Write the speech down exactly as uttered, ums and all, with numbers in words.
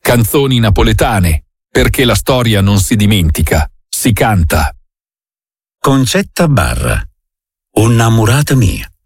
Canzoni napoletane, perché la storia non si dimentica, si canta. Concetta Barra, Innamorata mia.